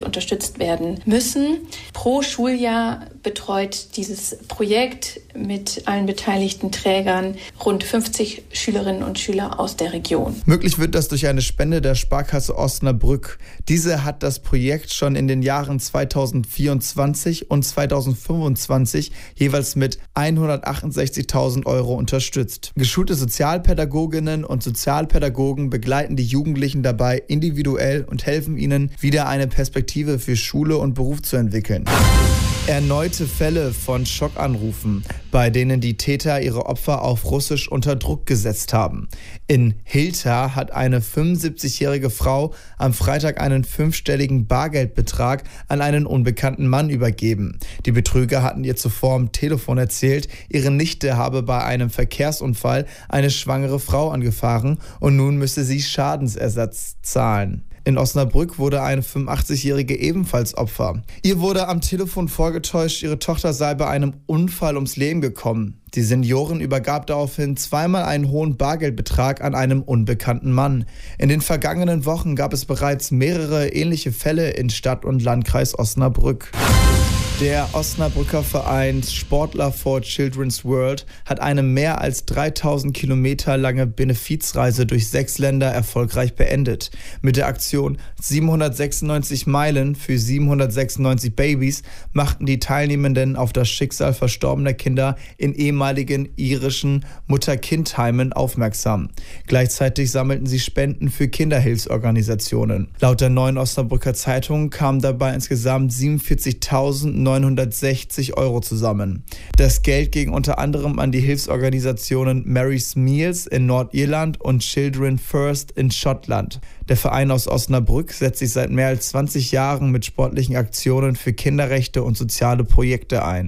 unterstützt werden müssen. Pro Schuljahr betreut dieses Projekt mit allen beteiligten Trägern rund 50 Schülerinnen und Schüler aus der Region. Möglich wird das durch eine Spende der Sparkasse Osnabrück. Diese hat das Projekt schon in den Jahren 2024 und 2025 jeweils mit 168.000 € unterstützt. Geschulte Sozialpädagoginnen und Sozialpädagogen begleiten die Jugendlichen dabei individuell und helfen ihnen, wieder eine Perspektive für Schule und Beruf zu entwickeln. Erneute Fälle von Schockanrufen, bei denen die Täter ihre Opfer auf Russisch unter Druck gesetzt haben. In Hilter hat eine 75-jährige Frau am Freitag einen 5-stelligen Bargeldbetrag an einen unbekannten Mann übergeben. Die Betrüger hatten ihr zuvor am Telefon erzählt, ihre Nichte habe bei einem Verkehrsunfall eine schwangere Frau angefahren und nun müsse sie Schadensersatz zahlen. In Osnabrück wurde eine 85-Jährige ebenfalls Opfer. Ihr wurde am Telefon vorgetäuscht, ihre Tochter sei bei einem Unfall ums Leben gekommen. Die Seniorin übergab daraufhin zweimal einen hohen Bargeldbetrag an einen unbekannten Mann. In den vergangenen Wochen gab es bereits mehrere ähnliche Fälle in Stadt und Landkreis Osnabrück. Der Osnabrücker Verein Sportler for Children's World hat eine mehr als 3000 Kilometer lange Benefizreise durch 6 Länder erfolgreich beendet. Mit der Aktion 796 Meilen für 796 Babys machten die Teilnehmenden auf das Schicksal verstorbener Kinder in ehemaligen irischen Mutter-Kind-Heimen aufmerksam. Gleichzeitig sammelten sie Spenden für Kinderhilfsorganisationen. Laut der Neuen Osnabrücker Zeitung kamen dabei insgesamt 47.960 € zusammen. Das Geld ging unter anderem an die Hilfsorganisationen Mary's Meals in Nordirland und Children First in Schottland. Der Verein aus Osnabrück setzt sich seit mehr als 20 Jahren mit sportlichen Aktionen für Kinderrechte und soziale Projekte ein.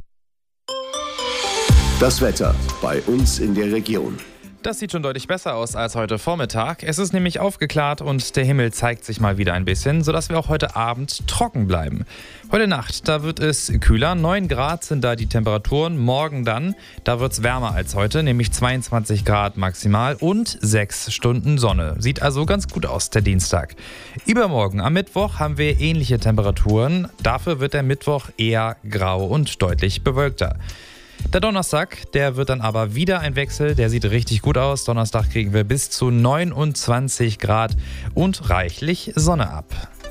Das Wetter bei uns in der Region. Das sieht schon deutlich besser aus als heute Vormittag. Es ist nämlich aufgeklärt und der Himmel zeigt sich mal wieder ein bisschen, sodass wir auch heute Abend trocken bleiben. Heute Nacht, da wird es kühler, 9 Grad sind da die Temperaturen. Morgen dann, da wird es wärmer als heute, nämlich 22 Grad maximal und 6 Stunden Sonne. Sieht also ganz gut aus, der Dienstag. Übermorgen, am Mittwoch, haben wir ähnliche Temperaturen. Dafür wird der Mittwoch eher grau und deutlich bewölkter. Der Donnerstag, der wird dann aber wieder ein Wechsel, der sieht richtig gut aus. Donnerstag kriegen wir bis zu 29 Grad und reichlich Sonne ab.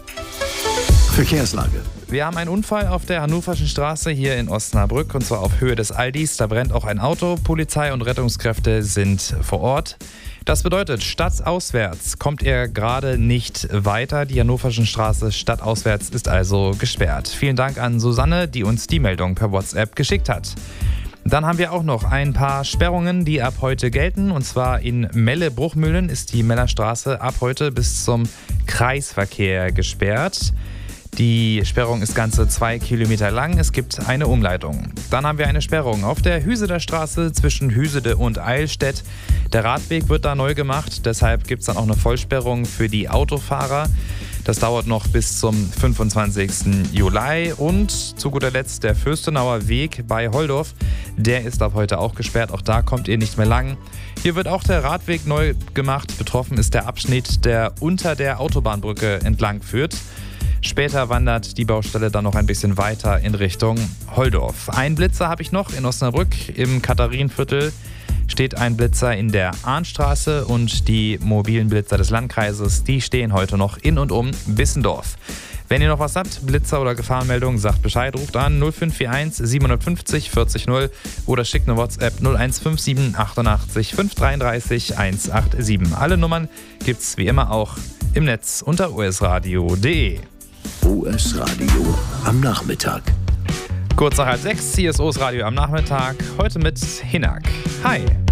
Verkehrslage. Wir haben einen Unfall auf der Hannoverschen Straße hier in Osnabrück und zwar auf Höhe des Aldis. Da brennt auch ein Auto. Polizei und Rettungskräfte sind vor Ort. Das bedeutet, stadtauswärts kommt ihr gerade nicht weiter. Die Hannoverschen Straße stadtauswärts ist also gesperrt. Vielen Dank an Susanne, die uns die Meldung per WhatsApp geschickt hat. Dann haben wir auch noch ein paar Sperrungen, die ab heute gelten. Und zwar in Melle-Bruchmühlen ist die Mellerstraße ab heute bis zum Kreisverkehr gesperrt. Die Sperrung ist ganze 2 Kilometer lang. Es gibt eine Umleitung. Dann haben wir eine Sperrung auf der Hüseder Straße zwischen Hüsede und Eilstedt. Der Radweg wird da neu gemacht. Deshalb gibt es dann auch eine Vollsperrung für die Autofahrer. Das dauert noch bis zum 25. Juli. Und zu guter Letzt der Fürstenauer Weg bei Holdorf. Der ist ab heute auch gesperrt. Auch da kommt ihr nicht mehr lang. Hier wird auch der Radweg neu gemacht. Betroffen ist der Abschnitt, der unter der Autobahnbrücke entlang führt. Später wandert die Baustelle dann noch ein bisschen weiter in Richtung Holdorf. Ein Blitzer habe ich noch in Osnabrück. Im Katharinenviertel steht ein Blitzer in der Arnstraße und die mobilen Blitzer des Landkreises, die stehen heute noch in und um Bissendorf. Wenn ihr noch was habt, Blitzer oder Gefahrenmeldung, sagt Bescheid, ruft an 0541 750 40 0 oder schickt eine WhatsApp 0157 88 533 187. Alle Nummern gibt's wie immer auch im Netz unter osradio.de. OS Radio am Nachmittag. Kurz nach 6:30, hier ist OS Radio am Nachmittag. Heute mit Hinak. Hi.